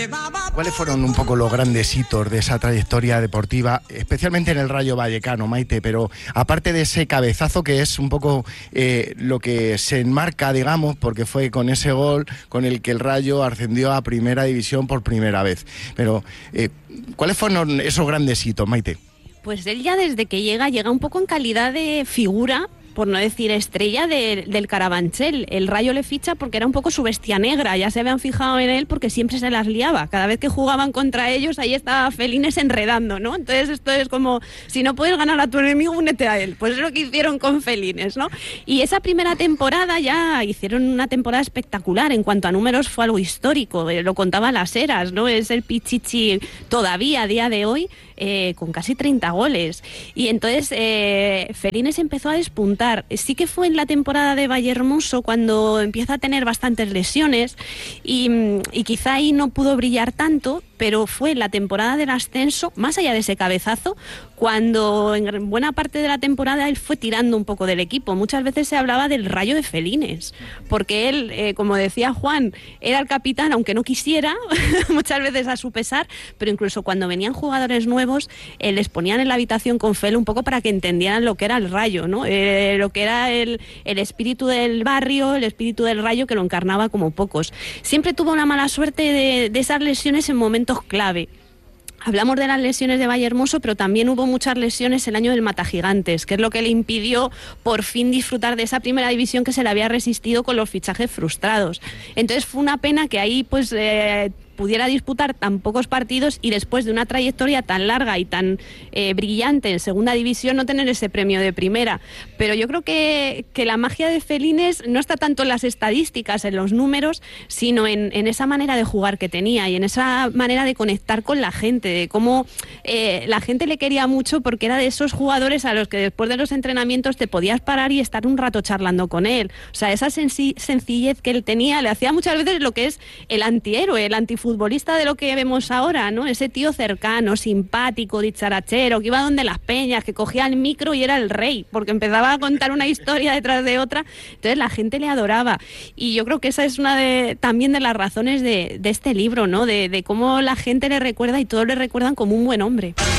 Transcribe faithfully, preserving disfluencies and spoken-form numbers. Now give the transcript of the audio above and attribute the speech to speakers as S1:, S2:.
S1: ¿Cuáles fueron un poco los grandes hitos de esa trayectoria deportiva, especialmente en el Rayo Vallecano, Maite? Pero aparte de ese cabezazo que es un poco eh, lo que se enmarca, digamos, porque fue con ese gol con el que el Rayo ascendió a Primera División por primera vez. Pero, eh, ¿cuáles fueron esos grandes hitos, Maite?
S2: Pues él ya desde que llega, llega un poco en calidad de figura, por no decir estrella, de, del Carabanchel. El Rayo le ficha porque era un poco su bestia negra, ya se habían fijado en él porque siempre se las liaba. Cada vez que jugaban contra ellos, ahí estaba Felines enredando, ¿no? Entonces esto es como, si no puedes ganar a tu enemigo, únete a él. Pues es lo que hicieron con Felines, ¿no? Y esa primera temporada ya hicieron una temporada espectacular. En cuanto a números fue algo histórico, lo contaba Las Heras, ¿no? Es el Pichichi todavía a día de hoy, eh, con casi treinta goles. Y entonces eh, Felines empezó a despuntar. Sí que fue en la temporada de Vallehermoso cuando empieza a tener bastantes lesiones y, y quizá ahí no pudo brillar tanto, pero fue en la temporada del ascenso, más allá de ese cabezazo, cuando en buena parte de la temporada él fue tirando un poco del equipo. Muchas veces se hablaba del Rayo de Felines, porque él, eh, como decía Juan, era el capitán, aunque no quisiera, muchas veces a su pesar, pero incluso cuando venían jugadores nuevos, eh, les ponían en la habitación con Fel un poco para que entendieran lo que era el Rayo, ¿no? Eh, lo que era el, el espíritu del barrio, el espíritu del Rayo, que lo encarnaba como pocos. Siempre tuvo una mala suerte de, de esas lesiones en momentos clave. Hablamos de las lesiones de Vallehermoso, pero también hubo muchas lesiones el año del Matagigantes, que es lo que le impidió por fin disfrutar de esa primera división que se le había resistido con los fichajes frustrados. Entonces fue una pena que ahí pues eh, pudiera disputar tan pocos partidos y después de una trayectoria tan larga y tan eh, brillante en segunda división no tener ese premio de primera. Pero yo creo que, que la magia de Felines no está tanto en las estadísticas, en los números, sino en, en esa manera de jugar que tenía y en esa manera de conectar con la gente, de cómo eh, la gente le quería mucho porque era de esos jugadores a los que después de los entrenamientos te podías parar y estar un rato charlando con él. O sea, esa sensi- sencillez que él tenía le hacía muchas veces lo que es el antihéroe, el antifutbolista de lo que vemos ahora, ¿no? Ese tío cercano, simpático, dicharachero, que iba donde las peñas, que cogía el micro y era el rey, porque empezaba a contar una historia detrás de otra. Entonces la gente le adoraba. Y yo creo que esa es una de también de las razones de, de este libro, ¿no? De, de cómo la gente le recuerda y todos le recuerdan como un buen hombre.